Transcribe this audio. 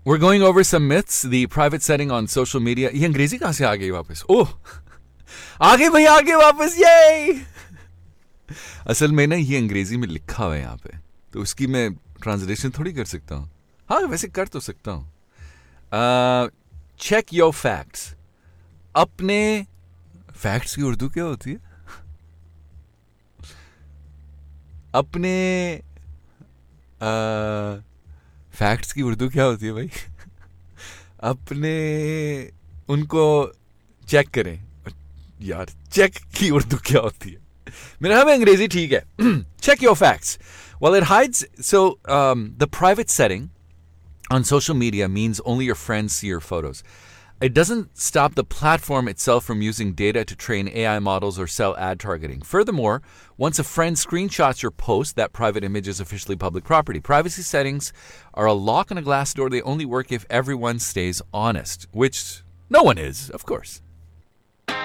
We're going over some myths, the private setting on social media. ये अंग्रेजी कहाँ से आ गई वापस? ओह, आ गई भाई, आ गई वापस, ये असल में ना ये अंग्रेजी में लिखा हुआ है यहाँ पे, तो उसकी मैं ट्रांसलेशन थोड़ी कर सकता हूँ. हाँ, वैसे कर तो सकता हूँ. Check your facts. अपने फैक्ट्स की उर्दू क्या होती है? अपने फैक्ट्स की उर्दू क्या होती है भाई? अपने उनको चेक करें. यार, चेक की उर्दू क्या होती है? मेरे हाँ में अंग्रेजी ठीक है. Check your facts. Well, it hides. So the private setting on social media means only your friends see your photos. It doesn't stop the platform itself from using data to train AI models or sell ad targeting. Furthermore, once a friend screenshots your post, that private image is officially public property. Privacy settings are a lock on a glass door. They only work if everyone stays honest, which no one is, of course.